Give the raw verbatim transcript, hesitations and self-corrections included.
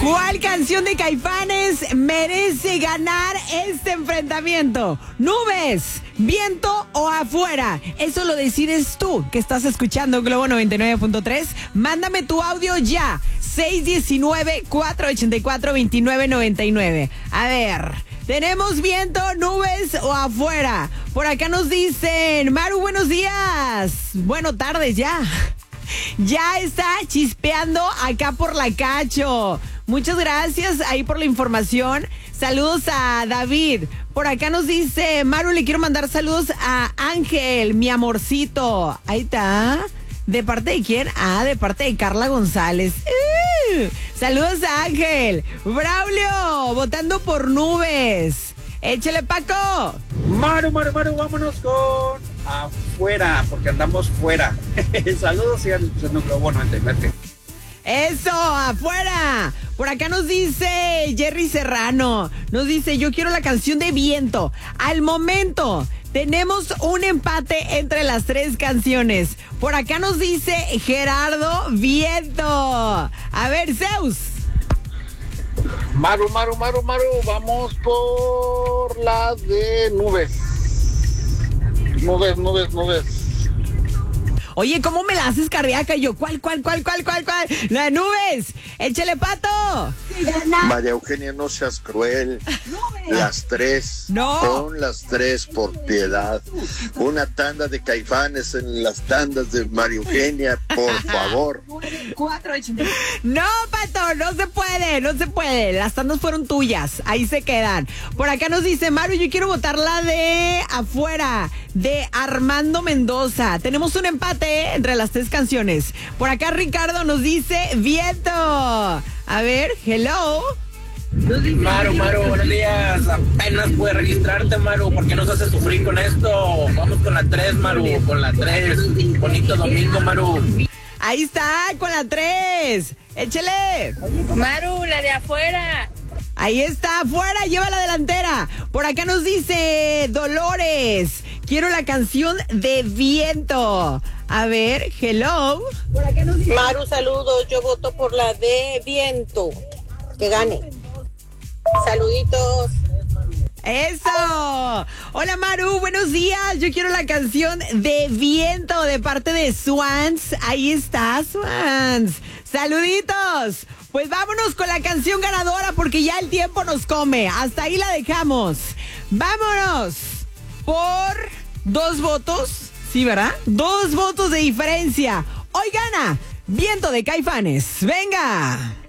¿Cuál canción de Caifanes merece ganar este enfrentamiento? ¿Nubes, viento o afuera? Eso lo decides tú, que estás escuchando Globo noventa y nueve punto tres. Mándame tu audio ya. seis uno nueve, cuatro ocho cuatro, dos nueve nueve nueve. A ver, ¿tenemos viento, nubes o afuera? Por acá nos dicen, Maru, buenos días. Bueno, tardes ya. Ya está chispeando acá por la Cacho. Muchas gracias ahí por la información. Saludos a David. Por acá nos dice, Maru, le quiero mandar saludos a Ángel, mi amorcito. Ahí está. ¿De parte de quién? Ah, de parte de Carla González. Uh, saludos a Ángel. Braulio, votando por nubes. Échale, Paco. Maru, Maru, Maru, vámonos con afuera, porque andamos fuera. Saludos y al Globo noventa y nueve. Eso, afuera. Por acá nos dice Jerry Serrano. Nos dice, yo quiero la canción de viento. Al momento tenemos un empate entre las tres canciones. Por acá nos dice Gerardo, viento. A ver, Zeus. Maru, Maru, Maru, Maru, vamos por la de nubes. Nubes, nubes, nubes. Oye, ¿cómo me la haces cardíaca? Y yo, ¿cuál, cuál, cuál, cuál, cuál, cuál? La de nubes. Échale, Pato. María Eugenia, no seas cruel. Las tres. No. Pon las tres por piedad. Una tanda de Caifanes en las tandas de María Eugenia, por favor. No, Pato, no se puede, no se puede. Las tandas fueron tuyas, ahí se quedan. Por acá nos dice, Maru, yo quiero votar la de afuera, de Armando Mendoza. Tenemos un empate entre las tres canciones. Por acá Ricardo nos dice, viento. A ver, hello. Maru, Maru, buenos días. Apenas puedes registrarte, Maru. ¿Por qué nos haces sufrir con esto? Vamos con la tres, Maru, con la tres. Bonito domingo, Maru. Ahí está, con la tres. Échele. Maru, la de afuera. Ahí está, afuera, lleva la delantera. Por acá nos dice Dolores, quiero la canción de viento. A ver, hello. Por acá nos dice... Maru, saludos, yo voto por la de viento. Que gane. Saluditos. ¡Eso! Hola, Maru, buenos días. Yo quiero la canción de viento de parte de Swans. Ahí está, Swans. ¡Saluditos! Pues vámonos con la canción ganadora porque ya el tiempo nos come. Hasta ahí la dejamos. ¡Vámonos! Por dos votos. Sí, ¿verdad? Dos votos de diferencia. Hoy gana Viento de Caifanes. ¡Venga!